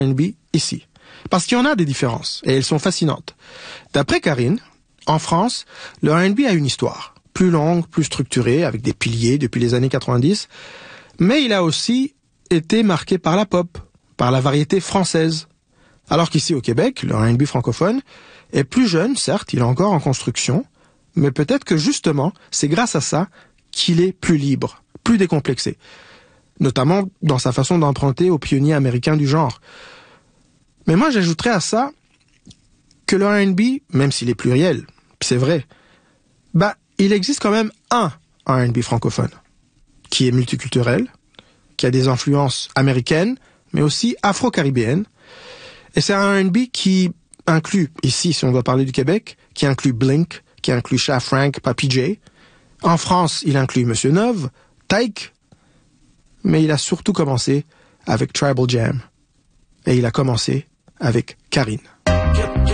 R&B ici. Parce qu'il y en a des différences, et elles sont fascinantes. D'après Karine, en France, le R&B a une histoire, plus longue, plus structurée, avec des piliers depuis les années 90, mais il a aussi été marqué par la pop, par la variété française. Alors qu'ici au Québec, le R&B francophone est plus jeune, certes, il est encore en construction, mais peut-être que justement, c'est grâce à ça qu'il est plus libre, plus décomplexé, notamment dans sa façon d'emprunter aux pionniers américains du genre. Mais moi, j'ajouterais à ça que le R&B, même s'il est pluriel, c'est vrai, il existe quand même un R&B francophone, qui est multiculturel, qui a des influences américaines, mais aussi afro-caribéennes. Et c'est un R&B qui inclut, ici, si on doit parler du Québec, qui inclut Blink, qui inclut Sha Frank, Papy J. En France, il inclut Monsieur Neuve, Tyke, mais il a surtout commencé avec Tribal Jam. Et il a commencé avec Karine.